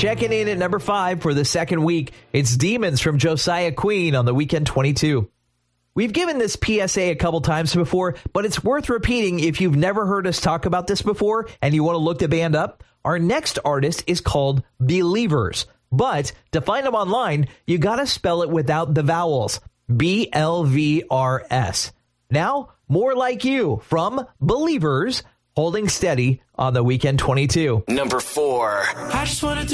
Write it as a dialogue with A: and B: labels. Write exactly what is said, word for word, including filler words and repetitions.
A: Checking in at number five for the second week, it's Demons from Josiah Queen on the Weekend twenty-two. We've given this P S A a couple times before, but it's worth repeating if you've never heard us talk about this before and you want to look the band up. Our next artist is called Believers, but to find them online, you got to spell it without the vowels. B L V R S. Now, More Like You from Believers, holding steady on the Weekend twenty-two.
B: Number four. I just wanted to